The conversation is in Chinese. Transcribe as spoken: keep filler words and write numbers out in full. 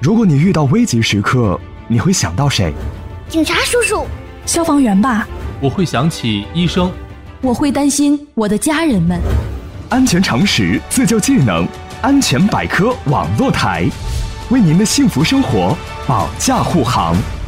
如果你遇到危急时刻，你会想到谁？ 警察叔叔， 消防员吧。 我会想起医生。 我会担心我的家人们。 安全常识，自救技能，安全百科网络台，为您的幸福生活保驾护航。